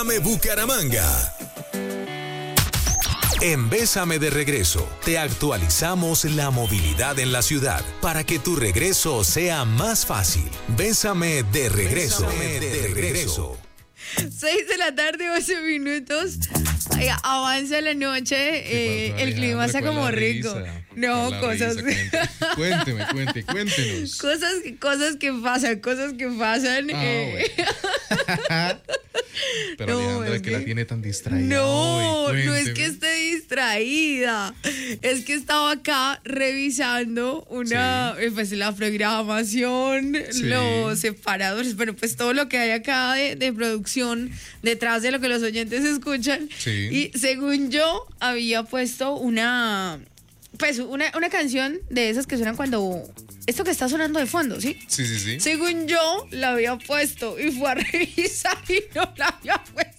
Bésame Bucaramanga. En Bésame de Regreso, te actualizamos la movilidad en la ciudad para que tu regreso sea más fácil. Bésame de Regreso. Bésame de Regreso. 6:11 a.m. Avanza la noche, el clima está como rico. No, cosas. Cuéntenos. Cosas que pasan. Pero No, Alejandra, es que la tiene tan distraída. No hoy, es que esté distraída. Es que estaba acá revisando pues la programación, los separadores, pero pues todo lo que hay acá de producción detrás de lo que los oyentes escuchan. Sí. Y según yo había puesto una canción de esas que suenan cuando esto que está sonando de fondo, ¿sí? Sí. Según yo, la había puesto y fue a revisar y no la había puesto.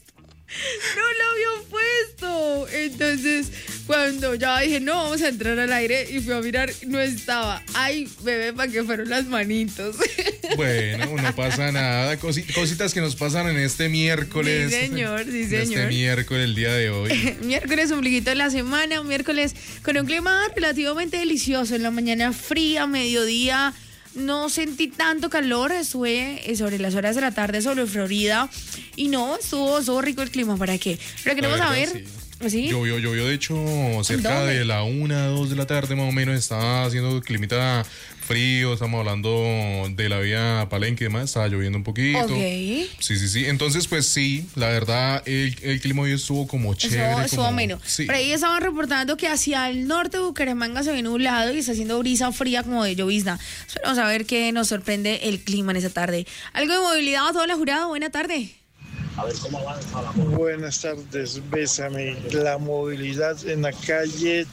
Entonces, cuando ya dije, no, vamos a entrar al aire y fui a mirar, no estaba. Ay, bebé, ¿para qué fueron las manitos? Bueno, no pasa nada. Cositas que nos pasan en este miércoles. Sí, señor. Este miércoles, el día de hoy. Miércoles, ombliguito de la semana. Un miércoles con un clima relativamente delicioso. En la mañana fría, mediodía no sentí tanto calor. Estuve sobre las horas de la tarde sobre Florida y no, estuvo rico el clima. ¿Para qué? Pero queremos saber. Sí. Llovió, de hecho, cerca de la 1-2 de la tarde más o menos, estaba haciendo climita frío, estamos hablando de la vía Palenque y demás, estaba lloviendo un poquito. Okay. Sí. Entonces, pues sí, la verdad, el clima hoy estuvo como chévere. Estuvo ameno. Sí. Por ahí estaban reportando que hacia el norte de Bucaramanga se ve nublado y está haciendo brisa fría como de llovizna. Esperamos a ver qué nos sorprende el clima en esa tarde. Algo de movilidad a toda la jurada, buena tarde. A ver cómo avanza la movilidad. Buenas tardes, Bésame. La movilidad en la calle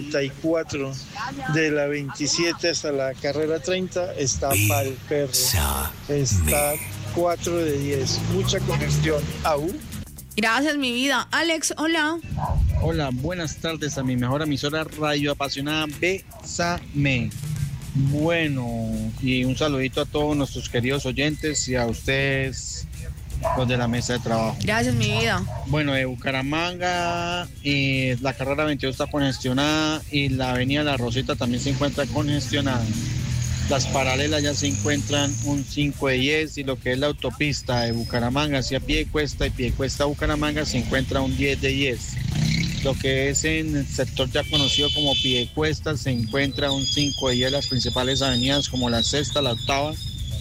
34 de la 27 hasta la carrera 30 está pa'l perro. Está 4 de 10. Mucha congestión. ¿Aú? Gracias, mi vida. Alex, hola. Hola, buenas tardes a mi mejor emisora radio apasionada Bésame. Bueno, y un saludito a todos nuestros queridos oyentes y a ustedes, los de la mesa de trabajo. Gracias, mi vida. Bueno, de Bucaramanga, la carrera 22 está congestionada y la avenida La Rosita también se encuentra congestionada. Las paralelas ya se encuentran un 5 de 10 y lo que es la autopista de Bucaramanga hacia Piedecuesta y Piedecuesta a Bucaramanga se encuentra un 10 de 10. Lo que es en el sector ya conocido como Piedecuesta se encuentra un 5 de 10, las principales avenidas como la Sexta, la Octava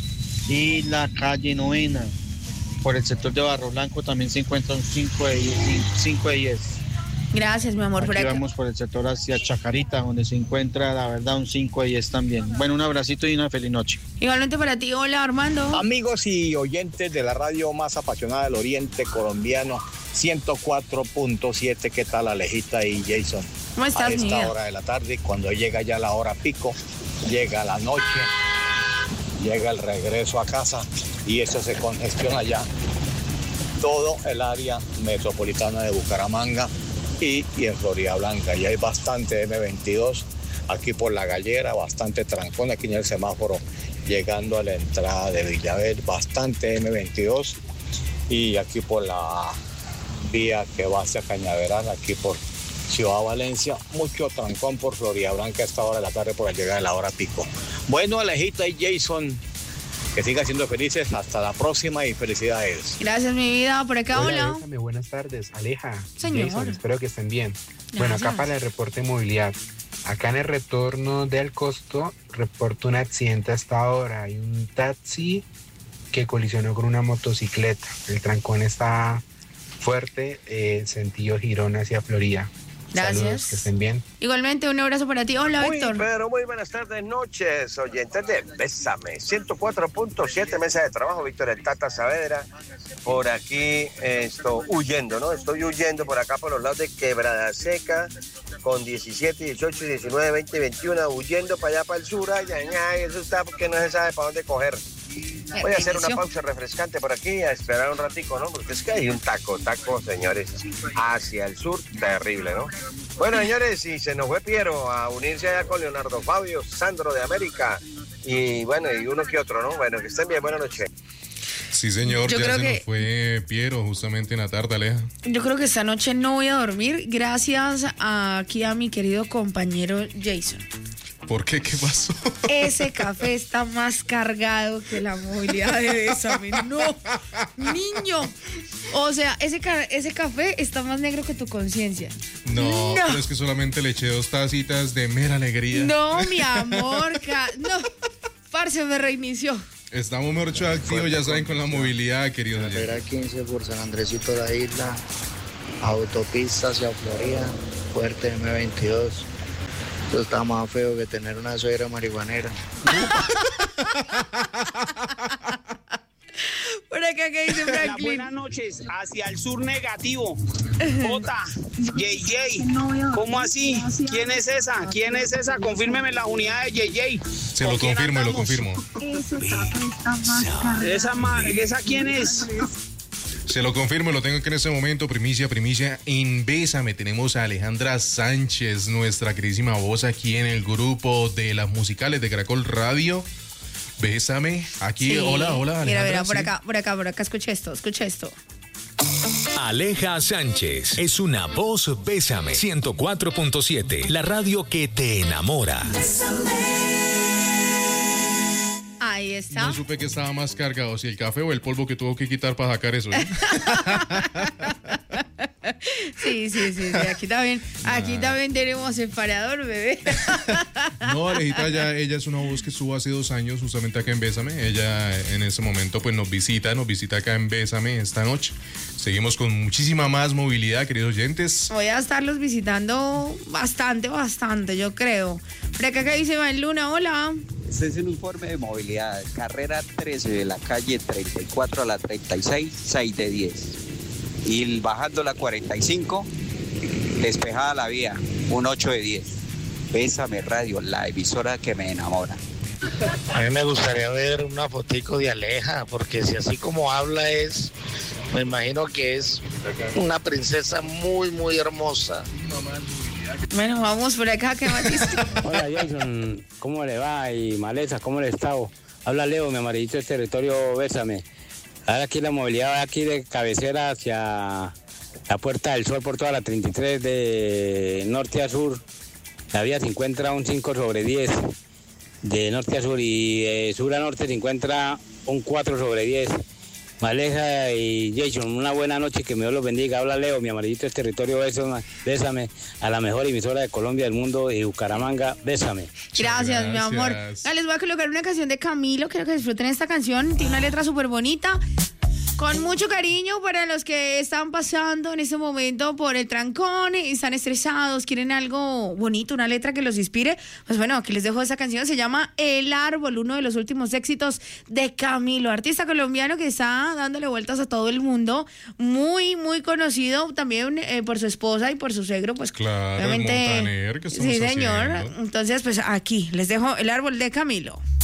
y la calle Novena. Por el sector de Barro Blanco también se encuentra un 5 de 10. Gracias, mi amor. Aquí vamos por el sector hacia Chacarita, donde se encuentra, la verdad, un 5 de 10 también. Bueno, un abracito y una feliz noche. Igualmente para ti. Hola, Armando. Amigos y oyentes de la radio más apasionada del oriente colombiano, 104.7, ¿qué tal Alejita y Jason? ¿Cómo estás, a esta mía? hora de la tarde, cuando llega ya la hora pico, llega la noche, llega el regreso a casa y eso se congestiona ya todo el área metropolitana de Bucaramanga y en Florida Blanca. Y hay bastante M22 aquí por La Gallera, bastante trancón aquí en el semáforo llegando a la entrada de Villaverde, bastante M22 y aquí por la vía que va hacia Cañaveral, aquí por Ciudad Valencia, mucho trancón por Florida Blanca a esta hora de la tarde por la llegada de la hora pico. Bueno, Alejita y Jason, que sigan siendo felices, hasta la próxima y felicidades. Gracias, mi vida. Por acá, hola. Bésame, buenas tardes, Aleja. Señor. Jason, espero que estén bien. Gracias. Bueno, acá para el reporte de movilidad. Acá en el retorno del Costo, reporto un accidente hasta ahora. Hay un taxi que colisionó con una motocicleta. El trancón está fuerte, sentido Girón hacia Florida. Gracias. Saludos, que estén bien. Igualmente, un abrazo para ti. Hola, Víctor. Muy buenas tardes, noches, oyentes de Bésame. 104.7, mesa de trabajo, Víctor el Tata Saavedra. Por aquí huyendo, ¿no? Estoy huyendo por acá por los lados de Quebrada Seca, con 17, 18, 19, 20, 21, huyendo para allá para el sur. Ay, eso está porque no se sabe para dónde coger. Voy a hacer una pausa refrescante por aquí, a esperar un ratico, ¿no? Porque es que hay un taco, señores, hacia el sur, terrible, ¿no? Bueno, señores, y se nos fue Piero a unirse allá con Leonardo Fabio, Sandro de América, y bueno, y uno que otro, ¿no? Bueno, que estén bien, buenas noches. Sí, señor, Yo ya creo se que- nos fue Piero justamente en la tarde, Aleja. Yo creo que esta noche no voy a dormir gracias aquí a mi querido compañero Jason. ¿Por qué? ¿Qué pasó? Ese café está más cargado que la movilidad de Bésame. No, niño. O sea, ese café está más negro que tu conciencia. No, No. pero es que solamente le eché 2 tacitas de mera alegría. No, mi amor. No, parce, me reinició. Estamos mucho activos, ya saben, con la movilidad, queridos oyentes. Carrera 15 por San Andresito de la Isla, autopista hacia Florida, fuerte M22. Eso está más feo que tener una suegra marihuanera. Por acá que dice Franklin. Buenas noches, hacia el sur negativo. Jota, JJ, ¿cómo así? ¿Quién es esa? ¿Quién es esa? Confírmeme las unidades de JJ. Se lo confirmo, lo confirmo. ¿Esa quién es? Se lo confirmo, lo tengo que en este momento, primicia, en Bésame tenemos a Alejandra Sánchez, nuestra queridísima voz aquí en el grupo de las musicales de Caracol Radio. Bésame, aquí, Sí. hola, Alejandra. Mira, por sí. acá, escucha esto. Aleja Sánchez es una voz Bésame 104.7, la radio que te enamora. Ahí está. No supe que estaba más cargado, si el café o el polvo que tuvo que quitar para sacar eso. ¿Eh? Sí. Aquí también tenemos separador, bebé. No, Alejita, ella es una voz que estuvo hace 2 años justamente acá en Bésame. Ella en ese momento pues nos visita acá en Bésame esta noche. Seguimos con muchísima más movilidad, queridos oyentes. Voy a estarlos visitando bastante, yo creo. Por acá que dice Van Luna, hola. Este es un informe de movilidad. Carrera 13 de la calle 34 a la 36, 6 de 10. Y bajando la 45, despejada la vía, un 8 de 10. Bésame Radio, la emisora que me enamora. A mí me gustaría ver una fotico de Aleja, porque si así como habla me imagino que es una princesa muy, muy hermosa. Bueno, vamos por acá, ¿qué más dice? Hola Jason, ¿cómo le va? Y Maleza, ¿cómo le está? Habla Leo, mi amarillito del territorio, Bésame. Ahora aquí la movilidad va aquí de cabecera hacia la Puerta del Sol por toda la 33 de norte a sur. La vía se encuentra un 5 sobre 10 de norte a sur y de sur a norte se encuentra un 4 sobre 10. Maleja y Jason, una buena noche, que Dios los bendiga. Habla Leo, mi amarillito del territorio, Bésame, a la mejor emisora de Colombia, del mundo y Bucaramanga, Bésame. Gracias, mi amor. Ya les voy a colocar una canción de Camilo, quiero que disfruten esta canción, tiene una letra súper bonita. Con mucho cariño para los que están pasando en este momento por el trancón, están estresados, quieren algo bonito, una letra que los inspire. Pues bueno, aquí les dejo esa canción, se llama El Árbol, uno de los últimos éxitos de Camilo, artista colombiano que está dándole vueltas a todo el mundo, muy, muy conocido también por su esposa y por su suegro, pues claro, obviamente. el Montaner, que estamos sí, señor. haciendo. Entonces, pues aquí les dejo El Árbol de Camilo.